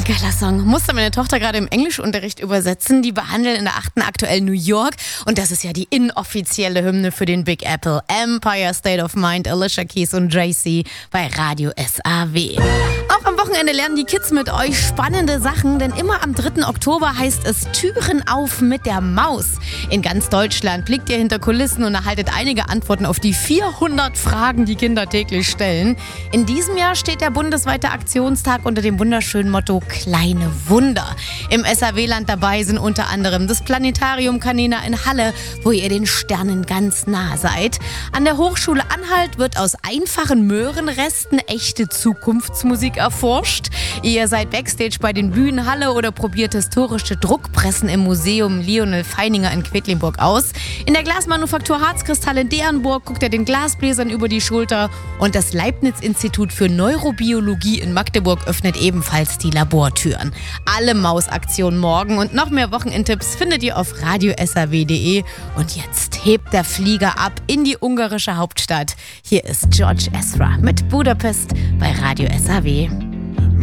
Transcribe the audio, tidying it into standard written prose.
Geiler Song. Musste meine Tochter gerade im Englischunterricht übersetzen. Die behandeln in der 8. aktuell New York. Und das ist ja die inoffizielle Hymne für den Big Apple. Empire State of Mind, Alicia Keys und Jay-Z bei Radio SAW. Auch am Wochenende lernen die Kids mit euch spannende Sachen, denn immer am 3. Oktober heißt es Türen auf mit der Maus. In ganz Deutschland blickt ihr hinter Kulissen und erhaltet einige Antworten auf die 400 Fragen, die Kinder täglich stellen. In diesem Jahr steht der bundesweite Aktionstag unter dem wunderschönen Motto Kleine Wunder. Im SAW-Land dabei sind unter anderem das Planetarium Canina in Halle, wo ihr den Sternen ganz nah seid. An der Hochschule Anhalt wird aus einfachen Möhrenresten echte Zukunftsmusik erforscht. Ihr seid Backstage bei den Bühnen Halle oder probiert historische Druckpressen im Museum Lionel Feininger in Quedlinburg aus. In der Glasmanufaktur Harzkristall in Derenburg guckt ihr den Glasbläsern über die Schulter und das Leibniz-Institut für Neurobiologie in Magdeburg öffnet ebenfalls die Labortüren. Alle Mausaktionen morgen und noch mehr Wochenendtipps findet ihr auf radiosaw.de. Und jetzt hebt der Flieger ab in die ungarische Hauptstadt. Hier ist George Ezra mit Budapest bei Radio SAW.